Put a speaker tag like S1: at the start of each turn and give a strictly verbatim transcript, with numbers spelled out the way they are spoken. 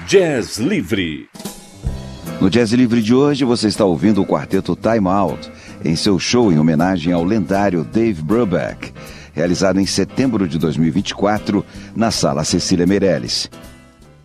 S1: Jazz Livre.
S2: No Jazz Livre de hoje, você está ouvindo o quarteto Time Out, em seu show em homenagem ao lendário Dave Brubeck, realizado em setembro de dois mil e vinte e quatro, na Sala Cecília Meirelles.